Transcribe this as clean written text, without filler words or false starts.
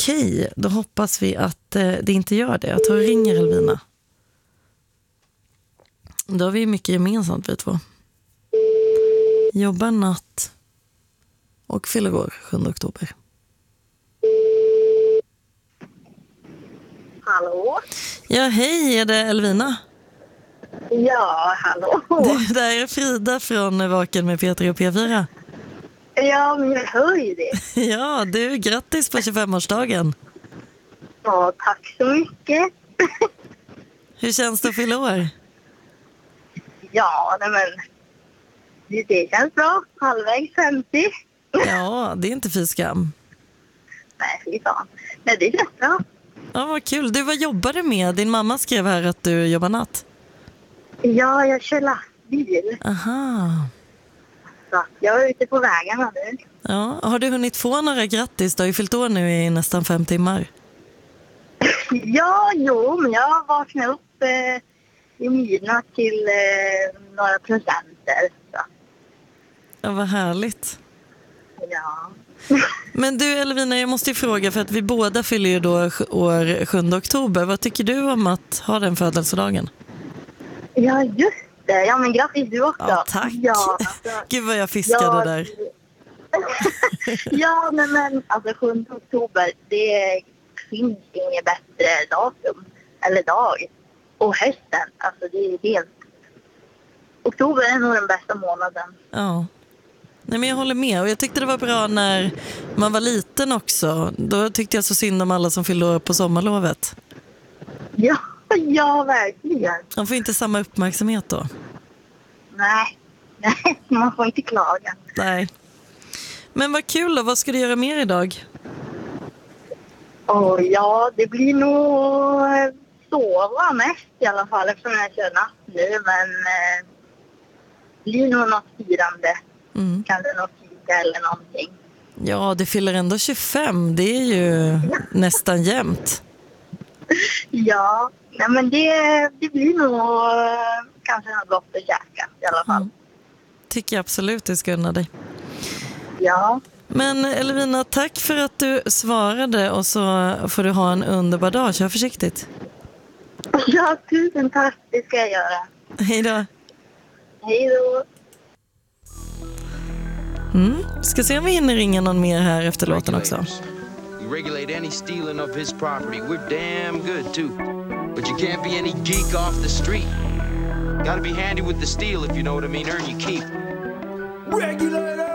Okej, då hoppas vi att det inte gör det. Jag tar och ringer Elvina. Då har vi mycket gemensamt, vi två. Jobbar natt och fyller år 7 oktober. Hallå? Ja, hej, är det Elvina? Ja, hallå. Det där är Frida från Vaken med Peter och P4. Ja, men jag hör ju det. Ja, du, grattis på 25-årsdagen. Ja, tack så mycket. Hur känns det att fylla år? Ja, nej men det känns bra. Halvvägs 50. Ja, det är inte fy skam. Nej, fy fan. Nej, det känns bra. Ja, vad kul. Du, vad jobbar du med? Din mamma skrev här att du jobbar natt. Ja, jag kör lastbil. Aha. Så jag är ute på vägarna nu. Ja, har du hunnit få några grattis? Du har ju fyllt år nu i nästan 5 timmar. Ja, jo, men jag vaknade upp i midnatt till några presenter. Så. Ja, vad härligt. Ja. Men du Elvina, jag måste ju fråga, för att vi båda fyller ju då år 7 oktober. Vad tycker du om att ha den födelsedagen? Ja, just det. Ja, men grattis du också. Ja, tack. Ja, alltså, Gud vad jag fiskade där. Ja, men alltså 7 oktober, det finns inget bättre datum eller dag. Och hösten, alltså det är helt... Oktober är nog den bästa månaden. Ja. Nej, men jag håller med, och jag tyckte det var bra när man var liten också. Då tyckte jag så synd om alla som fyllde år på sommarlovet. Ja, verkligen. De får inte samma uppmärksamhet då. Nej, man får inte klaga. Nej. Men vad kul då, vad ska du göra mer idag? Ja, det blir nog sova mest i alla fall eftersom jag kör natt nu. Men det blir nog något firande. Kanske något fika eller någonting. Ja, det fyller ändå 25. Det är ju nästan jämnt. Ja, nej, men det blir nog kanske något gott att käka i alla fall. Tycker jag absolut du ska unna dig. Ja. Men Elvina, tack för att du svarade, och så får du ha en underbar dag. Kör försiktigt. Ja, tusen tack. Det ska jag göra. Hej då. Hej då. Ska se om vi hinner ringa någon mer här efter låten också. We regulate any stealing of his property. We're damn good too. But you can't be any geek off the street. Gotta be handy with the steel if you know what I mean. Earn your keep. Regulator!